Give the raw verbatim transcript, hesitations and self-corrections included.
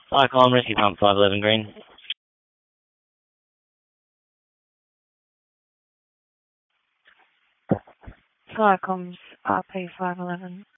Hi, Colin, Rescue Pump five eleven Green. Flycoms R P five eleven.